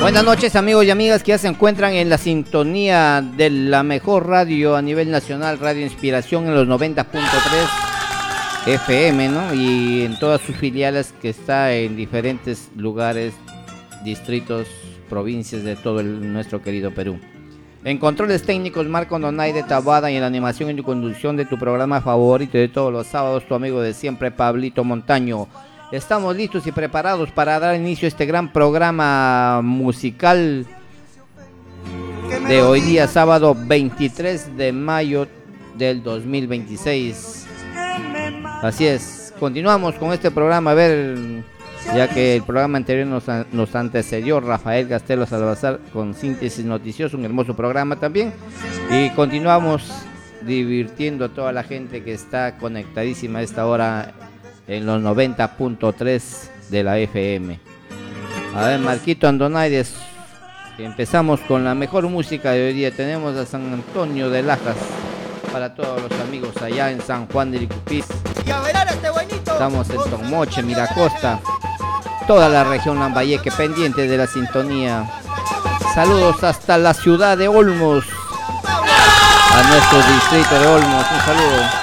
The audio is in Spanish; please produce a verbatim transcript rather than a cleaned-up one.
Buenas noches, amigos y amigas que ya se encuentran en la sintonía de la mejor radio a nivel nacional, Radio Inspiración en los noventa punto tres F M, ¿no? Y en todas sus filiales que está en diferentes lugares, distritos, provincias de todo el, nuestro querido Perú. En controles técnicos, Marco Donaire Tabada, y en la animación y conducción de tu programa favorito de todos los sábados, tu amigo de siempre, Pablito Montaño. Estamos listos y preparados para dar inicio a este gran programa musical de hoy día, sábado veintitrés de mayo del dos mil veintiséis. Así es, continuamos con este programa, a ver, ya que el programa anterior nos, nos antecedió Rafael Castelo Salazar con Síntesis Noticioso, un hermoso programa también, y continuamos divirtiendo a toda la gente que está conectadísima a esta hora en los noventa punto tres de la F M. A ver, Marquito Andonaides, empezamos con la mejor música de hoy día. Tenemos a San Antonio de Lajas para todos los amigos allá en San Juan de Licupís. Estamos en Tomoche, Miracosta, toda la región Lambayeque pendiente de la sintonía. Saludos hasta la ciudad de Olmos, a nuestro distrito de Olmos, un saludo.